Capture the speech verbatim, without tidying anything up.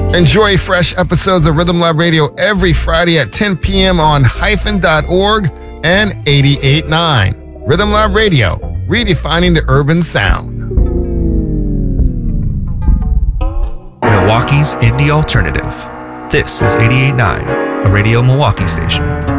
Enjoy fresh episodes of Rhythm Lab Radio every Friday at ten p.m. on hyphen dot org and eighty-eight point nine. Rhythm Lab Radio, redefining the urban sound. Milwaukee's indie alternative. This is eighty-eight point nine, a Radio Milwaukee station.